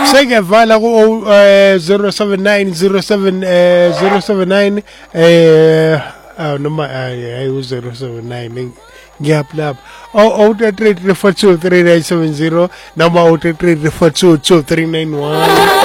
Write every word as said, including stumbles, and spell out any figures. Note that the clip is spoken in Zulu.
Sengiyavala ku zero seven nine zero seven zero seven nine eh ah noma ayi u zero seven nine ngiyaplap oh three three four two three nine seven zero noma oh three three four two two three nine one